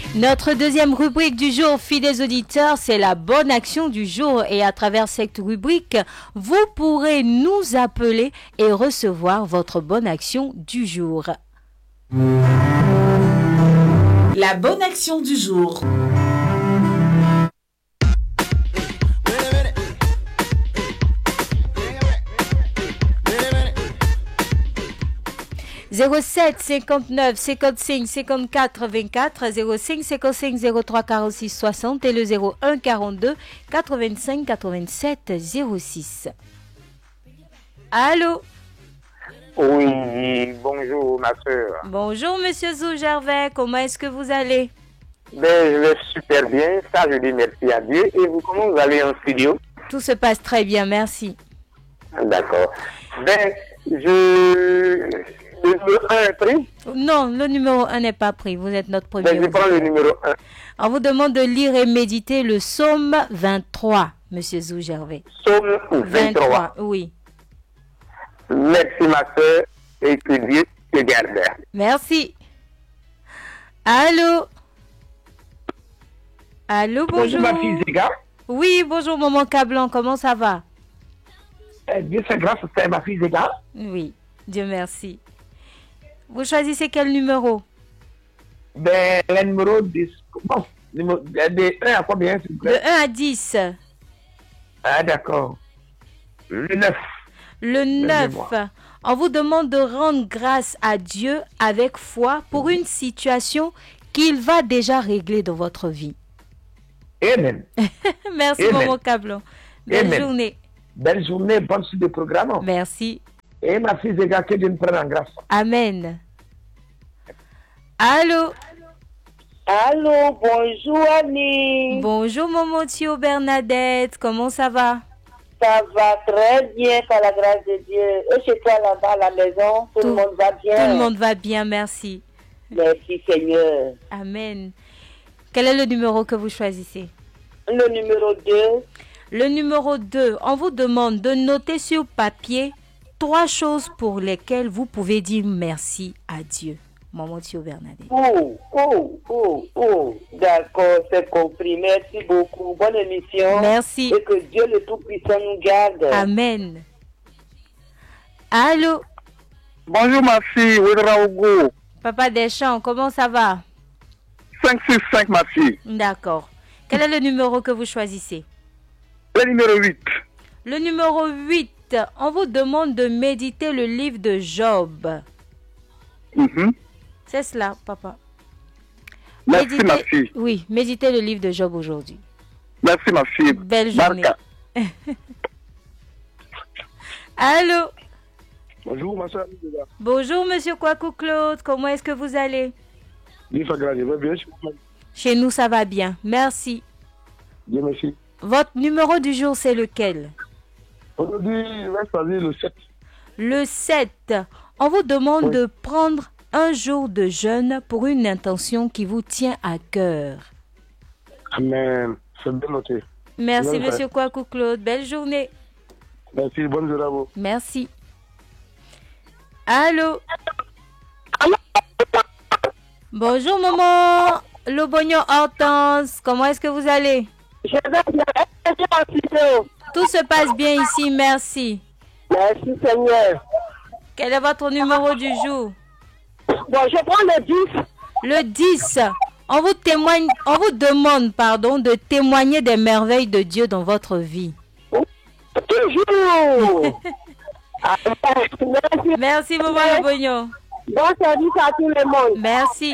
Notre deuxième rubrique du jour, filles des auditeurs, c'est la bonne action du jour. Et à travers cette rubrique, vous pourrez nous appeler et recevoir votre bonne action du jour. La bonne action du jour. 07 59 55 54 24 05 55 03 46 60 et le 01 42 85 87 06. Allô? Oui, bonjour ma soeur. Bonjour Monsieur Zou Gervais, comment est-ce que vous allez? Ben, je vais super bien, ça je dis merci à Dieu. Et vous, comment vous allez en studio? Tout se passe très bien, merci. D'accord. Ben, le numéro 1 est pris? Non, le numéro 1 n'est pas pris, vous êtes notre premier. Ben, je prends le numéro 1. On vous demande de lire et méditer le psaume 23, Monsieur Zou Gervais. Psaume 23. Oui. Merci ma soeur et que Dieu te garde. Merci. Allô? Allô, bonjour. Bonjour ma fille Zéga. Oui, bonjour maman Cablan, comment ça va? Dieu fait grâce, c'est ma fille Zéga. Oui, Dieu merci. Vous choisissez quel numéro? Ben, le numéro 10. Bon, de 1 à combien s'il vous De plaît? 1 à 10. Ah d'accord. Le 9. Le 9. Donnez-moi. On vous demande de rendre grâce à Dieu avec foi pour une situation qu'il va déjà régler dans votre vie. Amen. Merci Amen. maman Cablan. Belle Amen. journée. Belle journée, bonne suite de programme. Merci. Et ma fille Zéga, que Dieu nous prenne en grâce. Amen. Allô? Allô, bonjour Annie. Bonjour maman Thio Bernadette, comment ça va? Ça va très bien par la grâce de Dieu. Et chez toi là-bas à la maison, tout le monde va bien? Tout le monde va bien, merci. Merci Seigneur. Amen. Quel est le numéro que vous choisissez? Le numéro 2. Le numéro 2, on vous demande de noter sur papier 3 choses pour lesquelles vous pouvez dire merci à Dieu. Maman Thio Bernadette. D'accord, c'est compris. Merci beaucoup. Bonne émission. Merci. Et que Dieu le Tout-Puissant nous garde. Amen. Allô? Bonjour ma fille, Ouedraogo. Papa Deschamps, comment ça va? 565 ma fille. D'accord. Quel est le numéro que vous choisissez? Le numéro 8. Le numéro 8, on vous demande de méditer le livre de Job. C'est cela, papa. Merci ma fille. Oui, méditez le livre de Job aujourd'hui. Merci ma fille. Belle journée. Allô? Bonjour ma soeur. Bonjour, monsieur Kwaku Claude. Comment est-ce que vous allez? Dieu soit grâce, je vais bien. Chez nous, ça va bien. Merci. Dieu merci. Votre numéro du jour, c'est lequel? Aujourd'hui, je vais choisir le 7. Le 7. On vous demande de prendre un jour de jeûne pour une intention qui vous tient à cœur. Amen. C'est bien noté. Merci, Bien monsieur Kwaku Claude. Belle journée. Merci, bonne journée à vous. Merci. Allô? Bonjour, maman. Lobognon Hortense. Comment est-ce que vous allez? Je vais bien. Tout se passe bien ici, merci. Merci Seigneur. Quel est votre numéro du jour? Bon, je prends le 10. Le 10. On vous demande, de témoigner des merveilles de Dieu dans votre vie. Toujours. Merci. Merci, maman Lobognon. Bon service à tout le monde. Merci.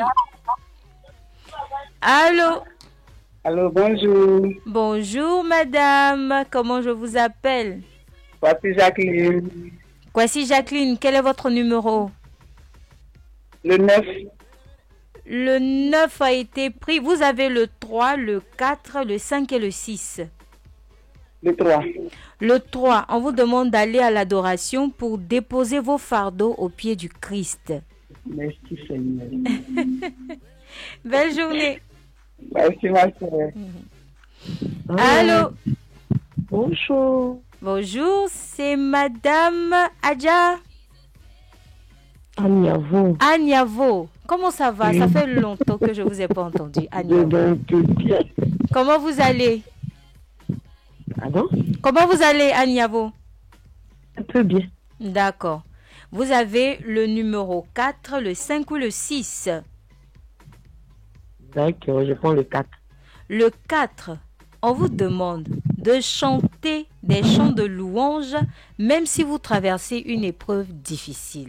Allô? Allô, bonjour. Bonjour, madame. Comment je vous appelle? Voici Jacqueline. Voici Jacqueline. Quel est votre numéro? Le 9. Le 9 a été pris. Vous avez le 3, le 4, le 5 et le 6. Le 3. Le 3, on vous demande d'aller à l'adoration pour déposer vos fardeaux aux pieds du Christ. Merci Seigneur. Belle journée. Merci ma soeur. Allô? Bonjour. Bonjour, c'est madame Adja Agnavo. Agnavo. Comment ça va? Ça fait longtemps que je vous ai pas entendu, Je Aniabo. vais bien. Comment vous allez? Pardon? Comment vous allez, Aniabo? Un peu bien. D'accord. Vous avez le numéro 4, le 5 ou le 6? D'accord, je prends le 4. Le 4, on vous demande de chanter des chants de louange, même si vous traversez une épreuve difficile.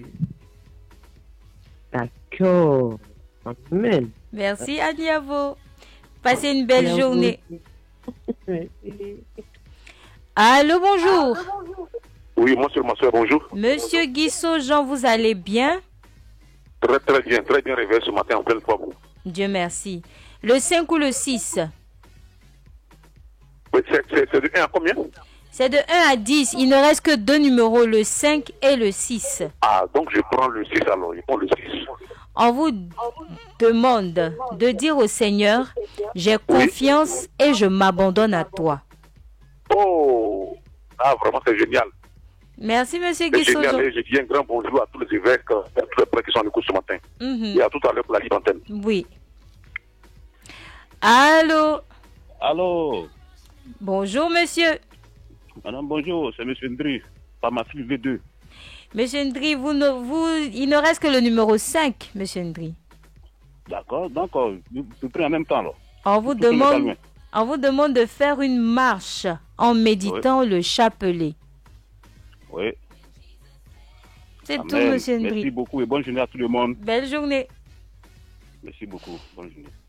D'accord. Amen. Merci, Aniabo. Passez une belle Merci. journée. Allô, bonjour. Oui, monsieur, ma soeur, bonjour. Monsieur Guissot Jean, vous allez bien? Très bien réveillé ce matin en pleine forme. Dieu merci. Le 5 ou le 6? Oui, c'est de 1 à combien? C'est de 1 à 10. Il ne reste que 2 numéros, le 5 et le 6. Ah, donc je prends le 6 alors, je prends le 6. On vous demande de dire au Seigneur, j'ai confiance et je m'abandonne à toi. Oh, ah, vraiment c'est génial. Merci, monsieur C'est Guissot Jean. génial et je dis un grand bonjour à tous les évêques, à tous les prêtres qui sont en écoute ce matin. Et à tout à l'heure pour la libre antenne. Oui. Allô? Allô, Bonjour, monsieur. madame, bonjour, c'est monsieur Ndri, par ma fille V2. Monsieur Ndri, il ne reste que le numéro 5, monsieur Ndri. D'accord, donc, vous prenez en même temps, là. On vous demande de faire une marche en méditant le chapelet. Oui. C'est Amen. tout, monsieur Merci Ndri. beaucoup et bonne journée à tout le monde. Belle journée. Merci beaucoup, bonne journée.